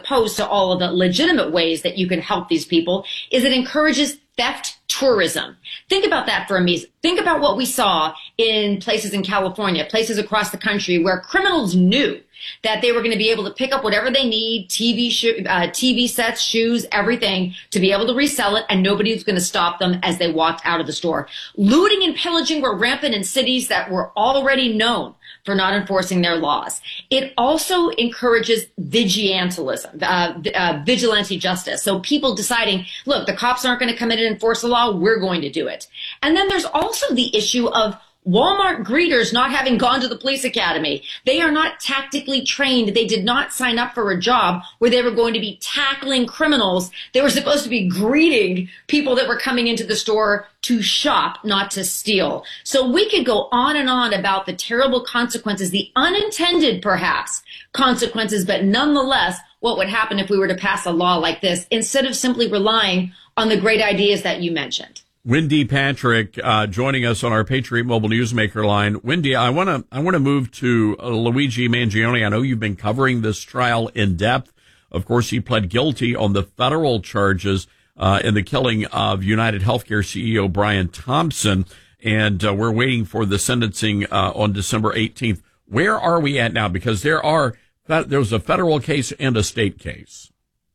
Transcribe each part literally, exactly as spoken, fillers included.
opposed to all of the legitimate ways that you can help these people, is it encourages theft tourism. Think about that for a minute. Think about what we saw in places in California, places across the country where criminals knew that they were going to be able to pick up whatever they need, T V, sho- uh, T V sets, shoes, everything, to be able to resell it, and nobody was going to stop them as they walked out of the store. Looting and pillaging were rampant in cities that were already known for not enforcing their laws. It also encourages vigilantism, uh, uh, vigilante justice. So people deciding, look, the cops aren't going to come in and enforce the law, we're going to do it. And then there's also the issue of Walmart greeters not having gone to the police academy. They are not tactically trained. They did not sign up for a job where they were going to be tackling criminals. They were supposed to be greeting people that were coming into the store to shop, not to steal. So we could go on and on about the terrible consequences, the unintended, perhaps, consequences, but nonetheless, what would happen if we were to pass a law like this instead of simply relying on the great ideas that you mentioned. Wendy Patrick, uh, joining us on our Patriot Mobile Newsmaker line. Wendy, I want to, I want to move to uh, Luigi Mangione. I know you've been covering this trial in depth. Of course, he pled guilty on the federal charges, uh, in the killing of United Healthcare C E O Brian Thompson. And, uh, we're waiting for the sentencing, uh, on December eighteenth. Where are we at now? Because there are, there's a federal case and a state case.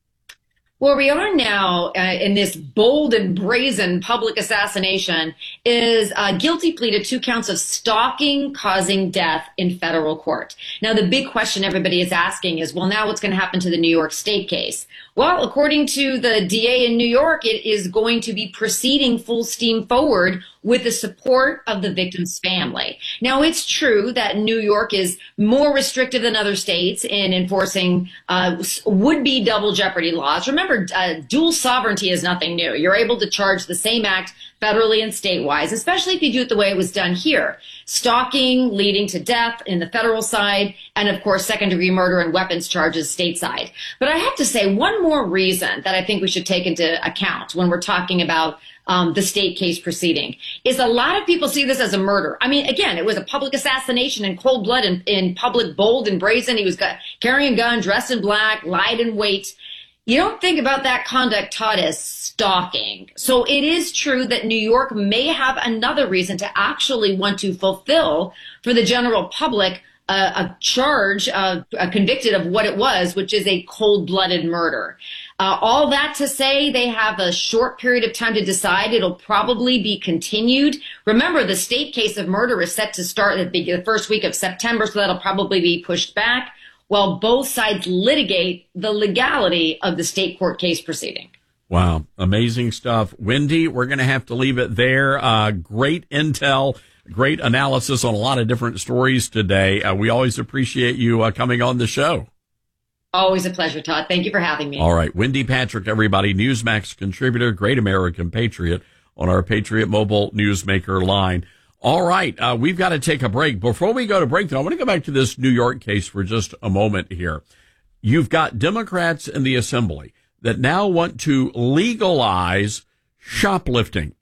Where we are now uh, in this bold and brazen public assassination is a guilty plea to two counts of stalking causing death in federal court. Now, the big question everybody is asking is, well, now what's going to happen to the New York State case? Well, according to the D A in New York, it is going to be proceeding full steam forward with the support of the victim's family. Now, it's true that New York is more restrictive than other states in enforcing uh, would-be double jeopardy laws. Remember, uh, dual sovereignty is nothing new. You're able to charge the same act federally and statewide, especially if you do it the way it was done here. Stalking leading to death in the federal side, and of course, second-degree murder and weapons charges stateside. But I have to say one more reason that I think we should take into account when we're talking about um, the state case proceeding is a lot of people see this as a murder. I mean, again, it was a public assassination in cold blood and in public, bold and brazen. He was carrying a gun, dressed in black, lied in wait. You don't think about that conduct, Todd, as stalking. So it is true that New York may have another reason to actually want to fulfill for the general public uh, a charge, uh, uh, convicted of what it was, which is a cold-blooded murder. Uh, all that to say, they have a short period of time to decide. It'll probably be continued. Remember, the state case of murder is set to start at the first week of September, so that'll probably be pushed back, while both sides litigate the legality of the state court case proceeding. Wow. Amazing stuff. Wendy, we're going to have to leave it there. Uh, great intel, great analysis on a lot of different stories today. Uh, we always appreciate you uh, coming on the show. Always a pleasure, Todd. Thank you for having me. All right. Wendy Patrick, everybody, Newsmax contributor, great American patriot on our Patriot Mobile Newsmaker line. All right, uh, we've got to take a break. Before we go to break, though, I want to go back to this New York case for just a moment here. You've got Democrats in the Assembly that now want to legalize shoplifting.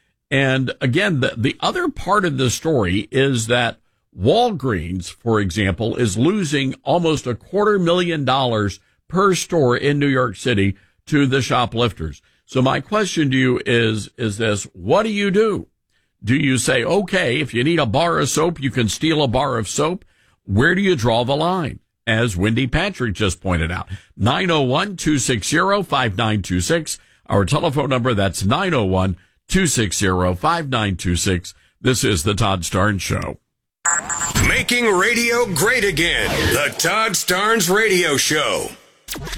And again, the, the other part of the story is that Walgreens, for example, is losing almost a quarter million dollars per store in New York City to the shoplifters. So my question to you is, is this: what do you do? Do you say, okay, if you need a bar of soap, you can steal a bar of soap? Where do you draw the line? As Wendy Patrick just pointed out, nine oh one, two six zero, five nine two six. Our telephone number, that's nine oh one, two six zero, five nine two six. This is the Todd Starnes Show. Making radio great again. The Todd Starnes Radio Show.